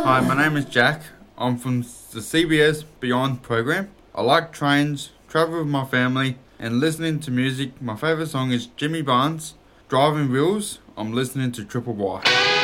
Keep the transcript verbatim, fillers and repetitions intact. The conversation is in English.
Hi, my name is Jack. I'm from the C B S Beyond program. I like trains, travel with my family, and listening to music. My favourite song is Jimmy Barnes, Driving Wheels. I'm listening to Triple Y.